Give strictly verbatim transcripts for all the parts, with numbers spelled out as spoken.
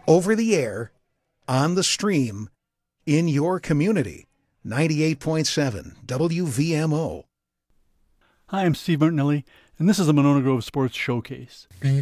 over the air, on the stream, in your community. ninety-eight point seven W V M O. Hi, I'm Steve Martinelli, and this is the Monona Grove Sports Showcase. From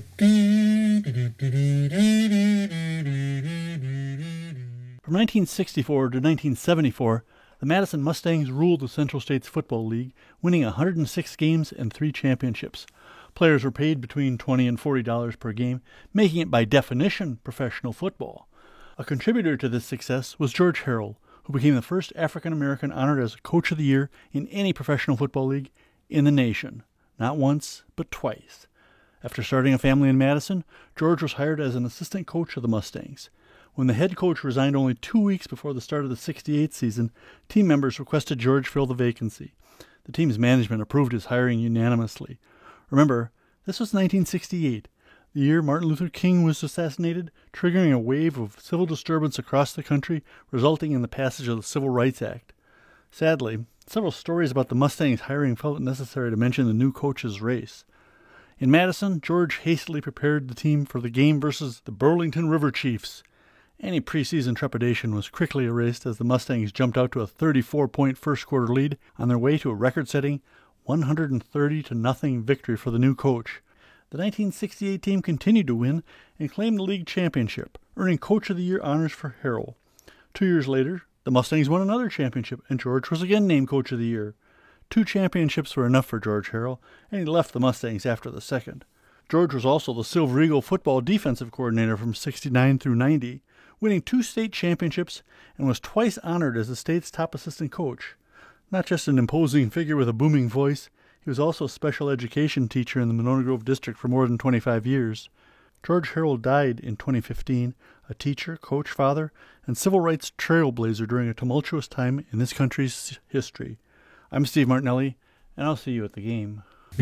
nineteen sixty-four to nineteen seventy-four, the Madison Mustangs ruled the Central States Football League, winning one hundred six games and three championships. Players were paid between twenty dollars and forty dollars per game, making it by definition professional football. A contributor to this success was George Harrell, who became the first African-American honored as Coach of the Year in any professional football league in the nation. Not once, but twice. After starting a family in Madison, George was hired as an assistant coach of the Mustangs. When the head coach resigned only two weeks before the start of the sixty-eight season, team members requested George fill the vacancy. The team's management approved his hiring unanimously. Remember, this was nineteen sixty-eight, the year Martin Luther King was assassinated, triggering a wave of civil disturbance across the country, resulting in the passage of the Civil Rights Act. Sadly, several stories about the Mustangs hiring felt it necessary to mention the new coach's race. In Madison, George hastily prepared the team for the game versus the Burlington River Chiefs. Any preseason trepidation was quickly erased as the Mustangs jumped out to a thirty-four point first-quarter lead on their way to a record-setting one hundred thirty to nothing victory for the new coach. The nineteen sixty-eight team continued to win and claimed the league championship, earning Coach of the Year honors for Harrell. Two years later, the Mustangs won another championship, and George was again named Coach of the Year. Two championships were enough for George Harrell, and he left the Mustangs after the second. George was also the Silver Eagle football defensive coordinator from sixty-nine through ninety, winning two state championships, and was twice honored as the state's top assistant coach. Not just an imposing figure with a booming voice, he was also a special education teacher in the Monona Grove District for more than twenty-five years. George Harrell died in twenty fifteen, a teacher, coach, father, and civil rights trailblazer during a tumultuous time in this country's history. I'm Steve Martinelli, and I'll see you at the game.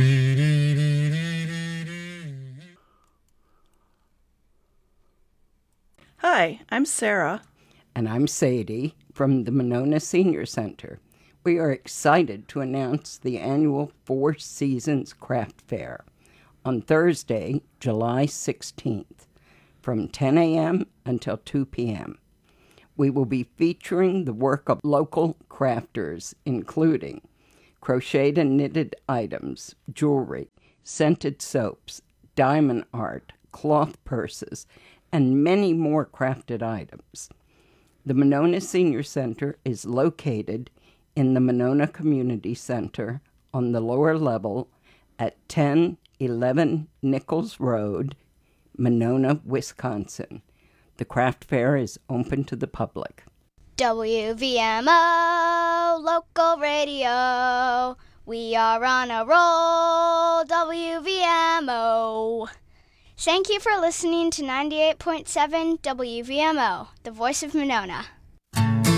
Hi, I'm Sarah. And I'm Sadie from the Monona Senior Center. We are excited to announce the annual Four Seasons Craft Fair on Thursday, July sixteenth, from ten a.m. until two p.m. We will be featuring the work of local crafters, including crocheted and knitted items, jewelry, scented soaps, diamond art, cloth purses, and many more crafted items. The Monona Senior Center is located in the Monona Community Center on the lower level at ten eleven Nichols Road, Monona, Wisconsin. The craft fair is open to the public. W V M O, local radio. We are on a roll, W V M O. Thank you for listening to ninety-eight point seven W V M O, the voice of Monona.